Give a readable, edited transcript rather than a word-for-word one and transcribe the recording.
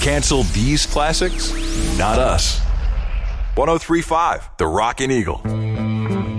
Cancel these classics? Not us. 103.5 The Rockin' Eagle.